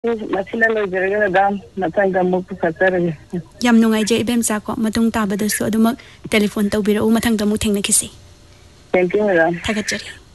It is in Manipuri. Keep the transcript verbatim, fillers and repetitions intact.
ꯃꯁꯤꯅ ꯂꯣꯏꯖꯔꯒ ꯃꯦꯗꯥꯝ ꯃꯊꯪꯗ ꯑꯃꯨꯛ ꯄꯨꯈꯠꯆꯔꯒꯦ ꯌꯥꯝ ꯅꯨꯡꯉꯥꯏꯖꯩ ꯏꯕꯦꯝꯆꯥ ꯀꯣ ꯃꯇꯨꯡ ꯇꯥꯕꯗꯁꯨ ꯑꯗꯨꯃꯛ ꯇꯦꯂꯤꯐꯣꯟ ꯇꯧꯕꯤꯔꯛꯎ ꯃꯊꯪꯗ ꯑꯃꯨꯛ ꯊꯦꯡꯅꯈꯤꯁꯤ ꯊꯦꯡꯛ ꯌꯨ ꯃꯦꯗꯥꯝ ꯊꯥꯒꯠꯆꯔꯤ